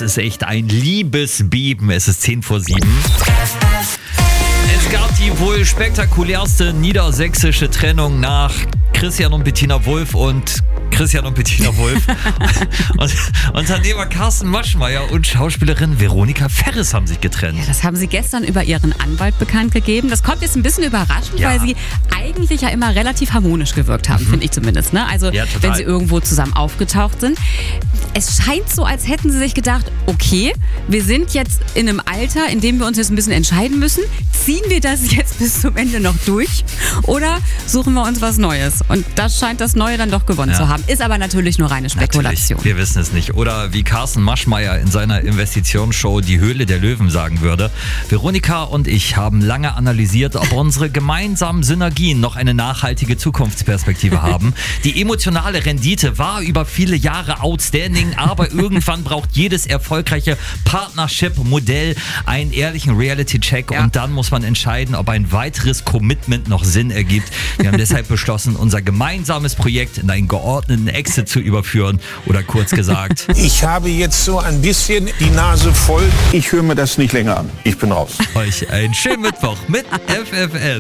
ist echt ein Liebesbeben. Es ist 10:07. Es gab die wohl spektakulärste niedersächsische Trennung nach Christian und Bettina Wulff und Unternehmer Carsten Maschmeyer und Schauspielerin Veronika Ferres haben sich getrennt. Ja, das haben sie gestern über ihren Anwalt bekannt gegeben. Das kommt jetzt ein bisschen überraschend, weil sie eigentlich ja immer relativ harmonisch gewirkt haben, finde ich zumindest. Ne? Also wenn sie irgendwo zusammen aufgetaucht sind. Es scheint so, als hätten sie sich gedacht, okay, wir sind jetzt in einem Alter, in dem wir uns jetzt ein bisschen entscheiden müssen. Ziehen wir das jetzt bis zum Ende noch durch oder suchen wir uns was Neues? Und das scheint das Neue dann doch gewonnen zu haben. Ist aber natürlich nur reine Spekulation. Natürlich, wir wissen es nicht. Oder wie Carsten Maschmeyer in seiner Investitionsshow Die Höhle der Löwen sagen würde: Veronika und ich haben lange analysiert, ob unsere gemeinsamen Synergien noch eine nachhaltige Zukunftsperspektive haben. Die emotionale Rendite war über viele Jahre outstanding, aber irgendwann braucht jedes erfolgreiche Partnership-Modell einen ehrlichen Reality-Check und dann muss man entscheiden, ob ein weiteres Commitment noch Sinn ergibt. Wir haben deshalb beschlossen, unser gemeinsames Projekt in einen geordneten Exit zu überführen oder kurz gesagt: Ich habe jetzt so ein bisschen die Nase voll. Ich höre mir das nicht länger an. Ich bin raus. Euch einen schönen Mittwoch mit FFN.